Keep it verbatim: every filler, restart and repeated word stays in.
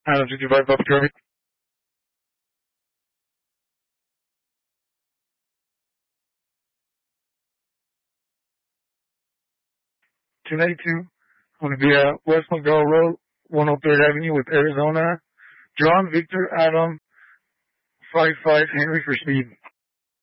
Adam fifty-five, Papa Charlie. two ninety-two. I'm going to be at West McDowell Road, one oh third Avenue with Arizona. John Victor Adam, five five Henry for speed.